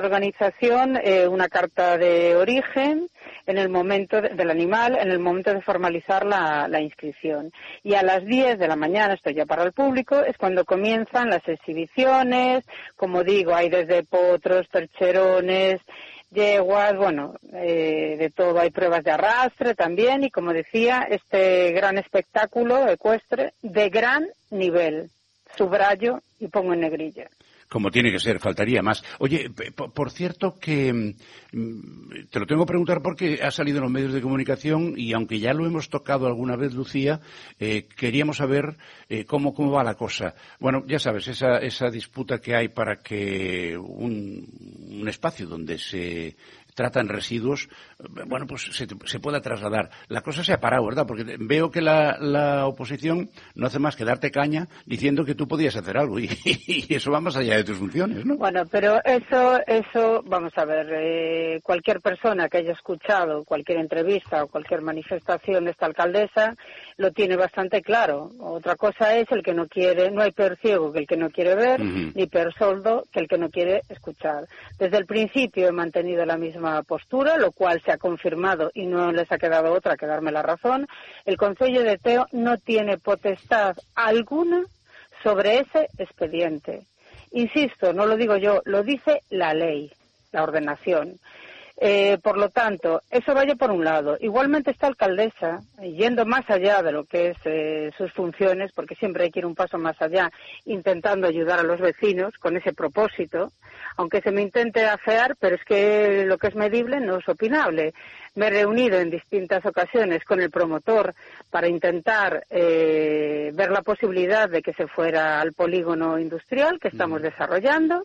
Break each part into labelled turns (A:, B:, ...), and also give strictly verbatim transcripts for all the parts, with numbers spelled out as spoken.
A: organización eh, una carta de origen en el momento de, del animal, en el momento de formalizar la, la inscripción. Y a las diez de la mañana, esto ya para el público, es cuando comienzan las exhibiciones. Como digo, hay desde potros, percherones, yeguas, bueno, eh, de todo. Hay pruebas de arrastre también y, como decía, este gran espectáculo ecuestre de gran nivel. Subrayo y pongo en negrilla.
B: Como tiene que ser, faltaría más. Oye, por cierto que te lo tengo que preguntar porque ha salido en los medios de comunicación y aunque ya lo hemos tocado alguna vez, Lucía, eh, queríamos saber eh, cómo cómo va la cosa. Bueno, ya sabes, esa esa disputa que hay para que un, un espacio donde se tratan residuos, bueno, pues se, se pueda trasladar. La cosa se ha parado, ¿verdad? Porque veo que la, la oposición no hace más que darte caña diciendo que tú podías hacer algo y, y eso va más allá de tus funciones, ¿no?
A: Bueno, pero eso, eso, vamos a ver, eh, cualquier persona que haya escuchado cualquier entrevista o cualquier manifestación de esta alcaldesa lo tiene bastante claro. Otra cosa es el que no quiere, no hay peor ciego que el que no quiere ver, uh-huh. ni peor sordo que el que no quiere escuchar. Desde el principio he mantenido la misma postura, lo cual se ha confirmado y no les ha quedado otra que darme la razón. El Concello de Teo no tiene potestad alguna sobre ese expediente. Insisto, no lo digo yo, lo dice la ley, la ordenación. Eh, por lo tanto, eso vaya por un lado. Igualmente esta alcaldesa, yendo más allá de lo que es eh, sus funciones, porque siempre hay que ir un paso más allá, intentando ayudar a los vecinos con ese propósito, aunque se me intente afear, pero es que lo que es medible no es opinable. Me he reunido en distintas ocasiones con el promotor para intentar eh, ver la posibilidad de que se fuera al polígono industrial que estamos desarrollando.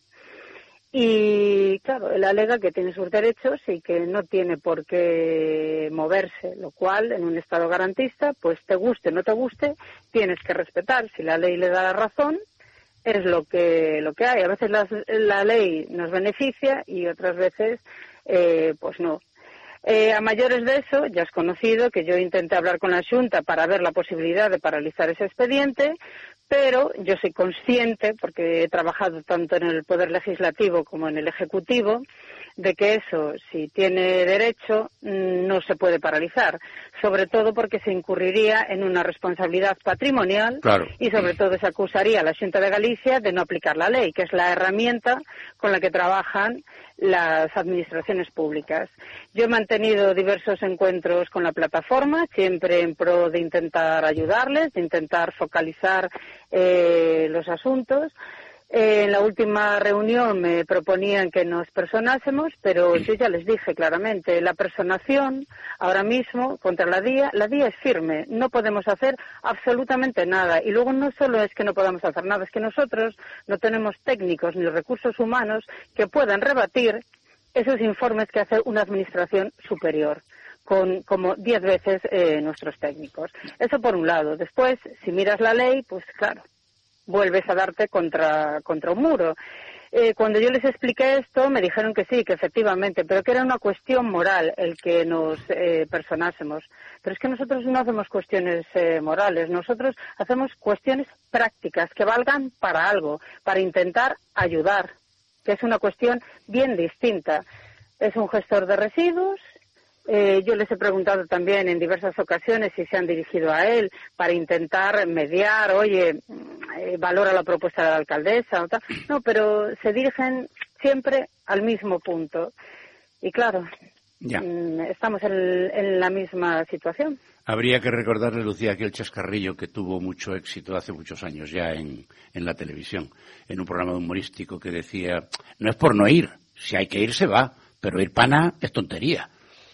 A: Y, claro, él alega que tiene sus derechos y que no tiene por qué moverse, lo cual, en un Estado garantista, pues te guste o no te guste, tienes que respetar. Si la ley le da la razón, es lo que lo que hay. A veces la, la ley nos beneficia y otras veces, eh, pues no. Eh, a mayores de eso, ya has conocido que yo intenté hablar con la Xunta para ver la posibilidad de paralizar ese expediente, pero yo soy consciente, porque he trabajado tanto en el Poder Legislativo como en el Ejecutivo, de que eso, si tiene derecho, no se puede paralizar, sobre todo porque se incurriría en una responsabilidad patrimonial, claro. Y sobre todo se acusaría a la Xunta de Galicia de no aplicar la ley, que es la herramienta con la que trabajan las administraciones públicas. Yo he mantenido diversos encuentros con la plataforma, siempre en pro de intentar ayudarles, de intentar focalizar eh, los asuntos. Eh, en la última reunión me proponían que nos personásemos, pero yo ya les dije claramente, la personación ahora mismo contra la D I A, la D I A es firme, no podemos hacer absolutamente nada. Y luego no solo es que no podamos hacer nada, es que nosotros no tenemos técnicos ni recursos humanos que puedan rebatir esos informes que hace una administración superior, con como diez veces eh, nuestros técnicos. Eso por un lado. Después, si miras la ley, pues claro, vuelves a darte contra contra un muro. Eh, cuando yo les expliqué esto, me dijeron que sí, que efectivamente, pero que era una cuestión moral el que nos eh, personásemos. Pero es que nosotros no hacemos cuestiones eh, morales, nosotros hacemos cuestiones prácticas que valgan para algo, para intentar ayudar, que es una cuestión bien distinta. Es un gestor de residuos. Eh, yo les he preguntado también en diversas ocasiones si se han dirigido a él para intentar mediar, oye, eh, valora la propuesta de la alcaldesa o tal. No, pero se dirigen siempre al mismo punto. Y claro, ya. mm, estamos en, en la misma situación.
B: Habría que recordarle, Lucía, aquel chascarrillo que tuvo mucho éxito hace muchos años ya en, en la televisión, en un programa humorístico que decía, no es por no ir, si hay que ir se va, pero ir pana es tontería.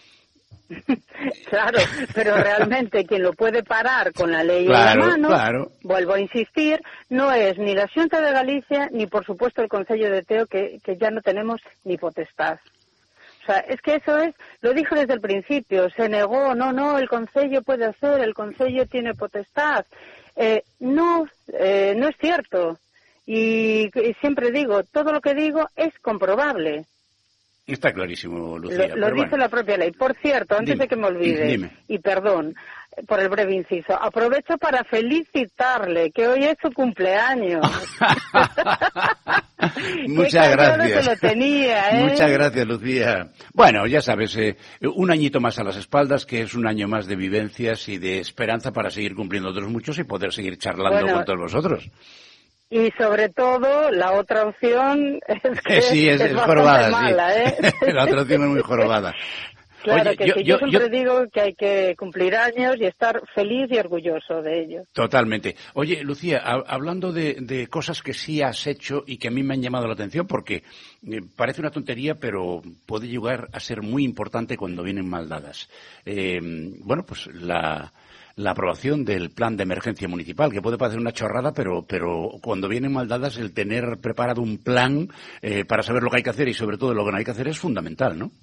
A: Claro, pero realmente quien lo puede parar con la ley
B: claro,
A: en la mano,
B: claro.
A: Vuelvo a insistir, no es ni la Xunta de Galicia ni por supuesto el Concello de Teo, que, que ya no tenemos ni potestad. O sea, es que eso es, lo dijo desde el principio, se negó, no, no, el Concello puede hacer, el Concello tiene potestad. Eh, no, eh, no es cierto. Y, y siempre digo, todo lo que digo es comprobable.
B: Está clarísimo, Lucía.
A: Lo, lo dice bueno. La propia ley. Por cierto, antes dime, de que me olvide, dime. Y perdón por el breve inciso, aprovecho para felicitarle, que hoy es su cumpleaños.
B: Muchas gracias.
A: Se lo tenía, ¿eh?
B: Muchas gracias, Lucía. Bueno, ya sabes, eh, un añito más a las espaldas, que es un año más de vivencias y de esperanza para seguir cumpliendo otros muchos y poder seguir charlando bueno, con todos vosotros.
A: Y sobre todo, la otra opción es que
B: sí, es,
A: es,
B: es jorobada,
A: mala,
B: sí. ¿eh? La otra opción es muy jorobada.
A: Claro,
B: Oye,
A: que
B: yo,
A: sí,
B: yo,
A: yo siempre
B: yo...
A: digo que hay que cumplir años y estar feliz y orgulloso de ello.
B: Totalmente. Oye, Lucía, a, hablando de, de cosas que sí has hecho y que a mí me han llamado la atención, porque eh, parece una tontería, pero puede llegar a ser muy importante cuando vienen mal dadas. Eh, bueno, pues la... la aprobación del plan de emergencia municipal, que puede parecer una chorrada, pero, pero cuando vienen mal dadas, el tener preparado un plan eh, para saber lo que hay que hacer y sobre todo lo que no hay que hacer es fundamental, ¿no?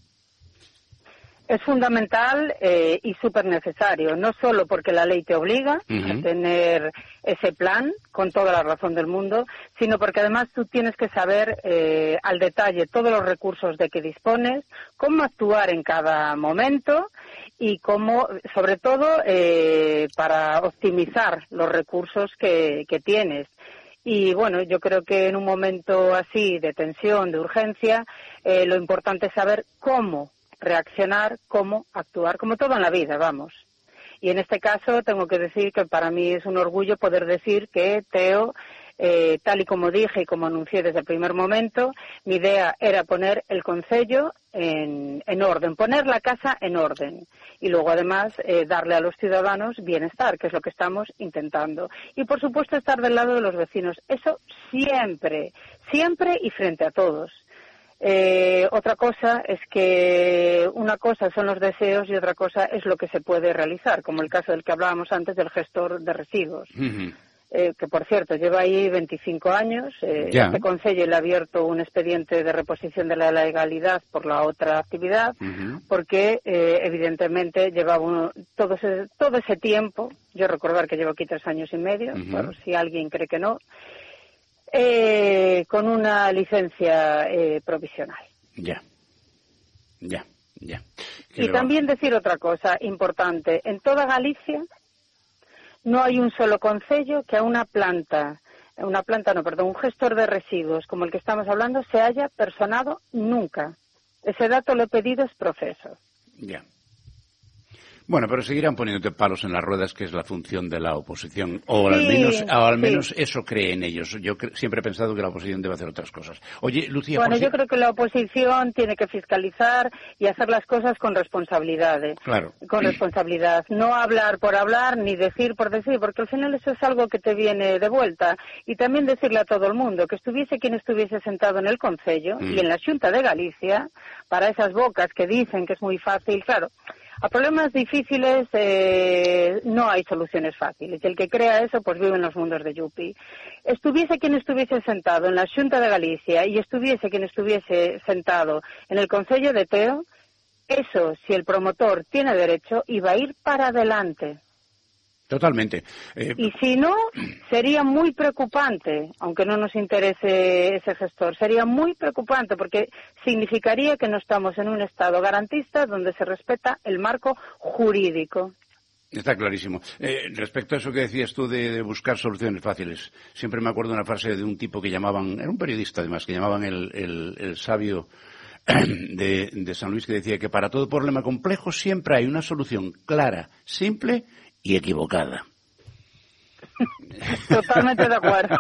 A: Es fundamental eh, y súper necesario, no solo porque la ley te obliga uh-huh. a tener ese plan, con toda la razón del mundo, sino porque además tú tienes que saber eh, al detalle todos los recursos de que dispones, cómo actuar en cada momento y cómo, sobre todo, eh, para optimizar los recursos que, que tienes. Y bueno, yo creo que en un momento así de tensión, de urgencia, eh, lo importante es saber cómo reaccionar, cómo actuar, como todo en la vida, vamos. Y en este caso tengo que decir que para mí es un orgullo poder decir que Teo, eh, tal y como dije y como anuncié desde el primer momento, mi idea era poner el concello en, en orden, poner la casa en orden y luego además eh, darle a los ciudadanos bienestar, que es lo que estamos intentando. Y por supuesto estar del lado de los vecinos, eso siempre, siempre y frente a todos. Eh, otra cosa es que una cosa son los deseos y otra cosa es lo que se puede realizar, como el caso del que hablábamos antes del gestor de residuos, uh-huh. eh, que por cierto lleva ahí veinticinco años. Eh, yeah. Este concello le ha abierto un expediente de reposición de la legalidad por la otra actividad, uh-huh. porque eh, evidentemente llevaba uno, todo, ese, todo ese tiempo, yo recordar que llevo aquí tres años y medio, uh-huh. por si alguien cree que no, Eh, con una licencia eh, provisional.
B: Ya, ya, ya.
A: Y lo... también decir otra cosa importante. En toda Galicia no hay un solo concello que a una planta, una planta no, perdón, un gestor de residuos como el que estamos hablando se haya personado nunca. Ese dato lo he pedido es profeso.
B: Ya. Bueno, pero seguirán poniéndote palos en las ruedas, que es la función de la oposición. O
A: sí,
B: al menos, o al menos
A: sí.
B: eso creen ellos. Yo cre- siempre he pensado que la oposición debe hacer otras cosas. Oye, Lucía...
A: Bueno,
B: por
A: yo
B: si...
A: creo que la oposición tiene que fiscalizar y hacer las cosas con responsabilidad.
B: Claro.
A: Con responsabilidad. No hablar por hablar, ni decir por decir, porque al final eso es algo que te viene de vuelta. Y también decirle a todo el mundo que estuviese quien estuviese sentado en el Concello mm. y en la Xunta de Galicia, para esas bocas que dicen que es muy fácil, claro... A problemas difíciles eh, no hay soluciones fáciles. Y el que crea eso, pues vive en los mundos de Yupi. Estuviese quien estuviese sentado en la Xunta de Galicia y estuviese quien estuviese sentado en el Concello de Teo, eso, si el promotor tiene derecho, iba a ir para adelante.
B: Totalmente. Eh...
A: Y si no, sería muy preocupante, aunque no nos interese ese gestor, sería muy preocupante porque significaría que no estamos en un Estado garantista donde se respeta el marco jurídico.
B: Está clarísimo. Eh, respecto a eso que decías tú de, de buscar soluciones fáciles, siempre me acuerdo de una frase de un tipo que llamaban, era un periodista además, que llamaban el, el, el sabio de, de San Luis, que decía que para todo problema complejo siempre hay una solución clara, simple y equivocada.
A: Totalmente de acuerdo.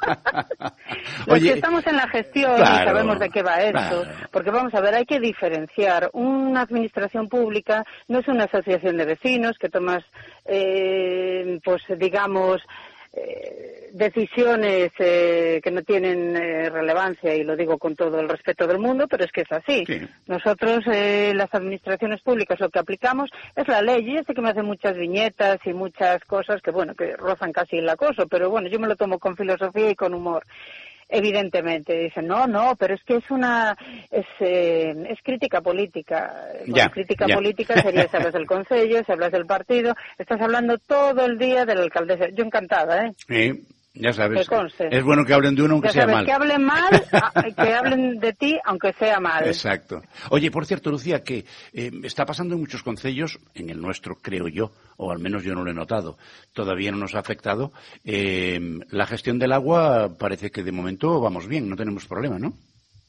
A: Los
B: Oye,
A: que estamos en la gestión
B: claro,
A: y sabemos de qué va esto,
B: claro.
A: Porque vamos a ver, hay que diferenciar. Una administración pública no es una asociación de vecinos que tomas, eh, pues digamos, eh, decisiones eh, que no tienen eh, relevancia, y lo digo con todo el respeto del mundo, pero es que es así.
B: Sí.
A: Nosotros, eh, las administraciones públicas, lo que aplicamos es la ley. Yo ya sé que me hacen muchas viñetas y muchas cosas que, bueno, que rozan casi el acoso, pero bueno, yo me lo tomo con filosofía y con humor. Evidentemente, dicen, no, no, pero es que es una, es, eh, es crítica política. Bueno,
B: ya,
A: crítica
B: ya.
A: política sería si hablas del concello, si hablas del partido, estás hablando todo el día de la alcaldesa. Yo encantada, ¿eh?
B: Sí. Ya sabes,
A: que conste.
B: Es bueno que hablen de uno aunque
A: ya
B: sea
A: sabes,
B: mal.
A: que hablen mal, que hablen de ti aunque sea mal.
B: Exacto. Oye, por cierto, Lucía, que eh, está pasando en muchos concellos, en el nuestro creo yo, o al menos yo no lo he notado, todavía no nos ha afectado, eh, la gestión del agua parece que de momento vamos bien, no tenemos problema, ¿no?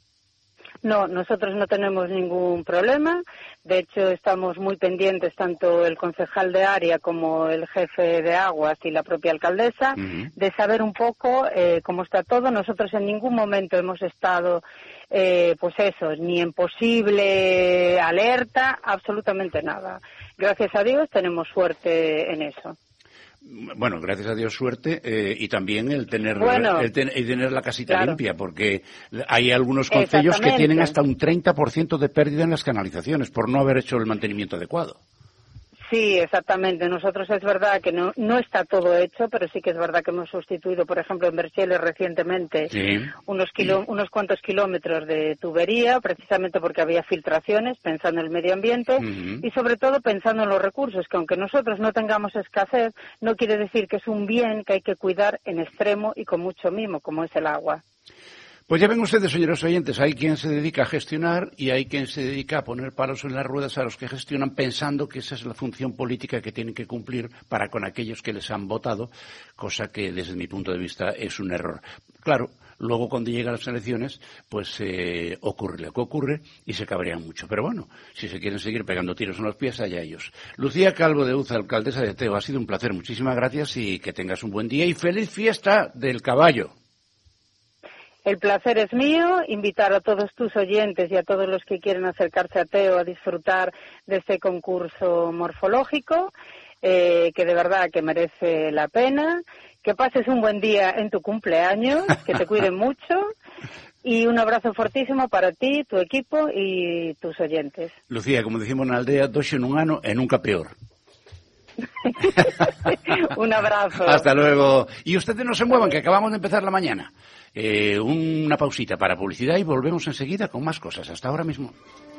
A: No, nosotros no tenemos ningún problema. De hecho, estamos muy pendientes, tanto el concejal de área como el jefe de aguas y la propia alcaldesa, uh-huh. de saber un poco eh, cómo está todo. Nosotros en ningún momento hemos estado, eh, pues eso, ni en posible alerta, absolutamente nada. Gracias a Dios tenemos suerte en eso.
B: Bueno, gracias a Dios suerte eh, y también el tener
A: bueno,
B: el, ten, el tener la casita
A: claro.
B: limpia, porque hay algunos concellos que tienen hasta un treinta por ciento de pérdida en las canalizaciones por no haber hecho el mantenimiento adecuado.
A: Sí, exactamente. Nosotros es verdad que no, no está todo hecho, pero sí que es verdad que hemos sustituido, por ejemplo, en Vergel recientemente sí. unos, kilo, unos cuantos kilómetros de tubería, precisamente porque había filtraciones, pensando en el medio ambiente uh-huh. y sobre todo pensando en los recursos, que aunque nosotros no tengamos escasez, no quiere decir que es un bien que hay que cuidar en extremo y con mucho mimo, como es el agua.
B: Pues ya ven ustedes, señores oyentes, hay quien se dedica a gestionar y hay quien se dedica a poner palos en las ruedas a los que gestionan pensando que esa es la función política que tienen que cumplir para con aquellos que les han votado, cosa que desde mi punto de vista es un error. Claro, luego cuando llegan las elecciones, pues eh, ocurre lo que ocurre y se cabrean mucho. Pero bueno, si se quieren seguir pegando tiros en los pies, allá ellos. Lucía Calvo de Uza, alcaldesa de Teo, ha sido un placer. Muchísimas gracias y que tengas un buen día y feliz fiesta del caballo.
A: El placer es mío, invitar a todos tus oyentes y a todos los que quieren acercarse a Teo a disfrutar de este concurso morfológico, eh, que de verdad que merece la pena, que pases un buen día en tu cumpleaños, que te cuiden mucho y un abrazo fortísimo para ti, tu equipo y tus oyentes.
B: Lucía, como decimos en la aldea, dos en un ano e nunca peor.
A: Un abrazo.
B: Hasta luego. Y ustedes no se muevan, que acabamos de empezar la mañana. Eh, una pausita para publicidad y volvemos enseguida con más cosas. Hasta ahora mismo.